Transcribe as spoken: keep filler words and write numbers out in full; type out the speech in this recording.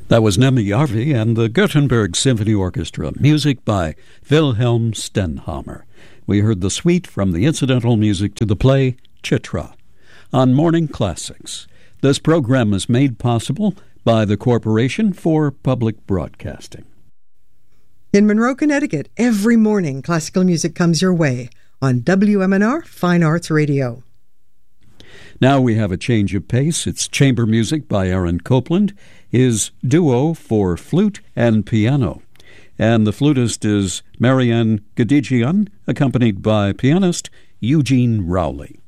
That was Nemi Jarvi and the Gothenburg Symphony Orchestra, music by Wilhelm Stenhammar. We heard the suite from the incidental music to the play Chitra. On Morning Classics, this program is made possible by the Corporation for Public Broadcasting. In Monroe, Connecticut, every morning classical music comes your way on W M N R Fine Arts Radio. Now we have a change of pace. It's chamber music by Aaron Copland, his duo for flute and piano. And the flutist is Marianne Gadigian, accompanied by pianist Eugene Rowley.